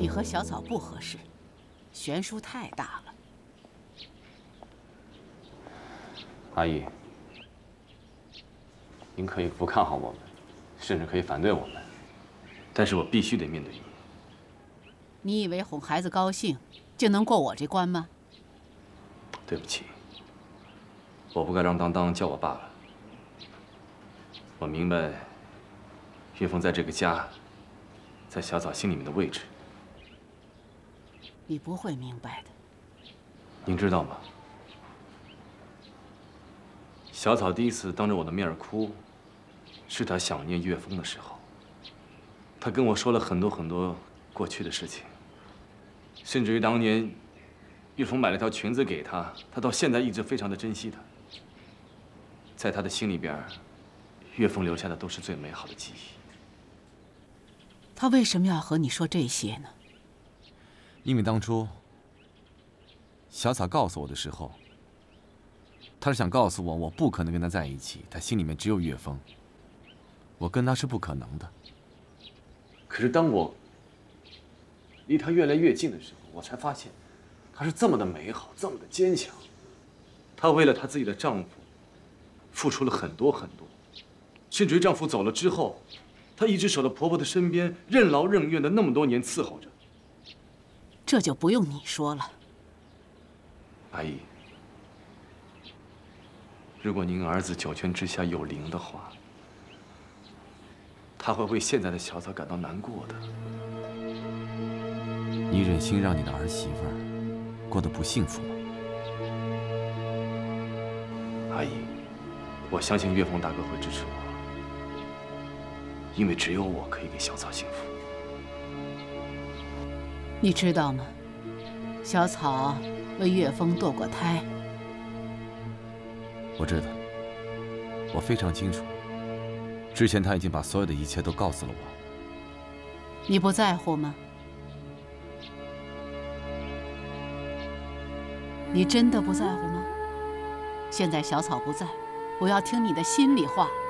你和小草不合适，悬殊太大了。 阿姨，您可以不看好我们，甚至可以反对我们，但是我必须得面对你。 你以为哄孩子高兴就能过我这关吗？ 对不起，我不该让当当叫我爸了。我明白岳峰在这个家，在小草心里面的位置。 你不会明白的。 您知道吗？小草第一次当着我的面哭，是她想念岳峰的时候。她跟我说了很多很多过去的事情，甚至于当年岳峰买了条裙子给她，她到现在一直非常的珍惜它。在她的心里边，岳峰留下的都是最美好的记忆。 他为什么要和你说这些呢？ 因为当初小草告诉我的时候，他是想告诉我，我不可能跟他在一起，他心里面只有岳峰，我跟他是不可能的。 可是当我离他越来越近的时候，我才发现，她是这么的美好，这么的坚强。她为了她自己的丈夫，付出了很多很多，甚至于丈夫走了之后，她一直守在婆婆的身边，任劳任怨的那么多年伺候着。 这就不用你说了。 阿姨，如果您儿子九泉之下有灵的话，他会为现在的小草感到难过的。 你忍心让你的儿媳妇儿过得不幸福吗？ 阿姨，我相信岳峰大哥会支持我，因为只有我可以给小草幸福。 你知道吗？小草为岳峰堕过胎。 我知道，我非常清楚。之前他已经把所有的一切都告诉了我。 你不在乎吗？你真的不在乎吗？现在小草不在，我要听你的心里话。